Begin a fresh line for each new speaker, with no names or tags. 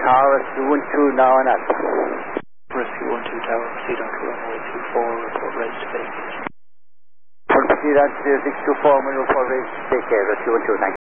Rescue 1-2 now on Alpha.
Rescue 1-2 Tower, proceed on to runway 24, report raised to base.
Proceed on to 624, we'll report raised to base, Rescue 1-2, thank you.